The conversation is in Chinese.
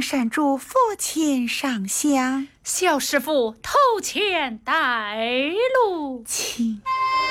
闪祝父亲上香。 小师傅头前带路， 请。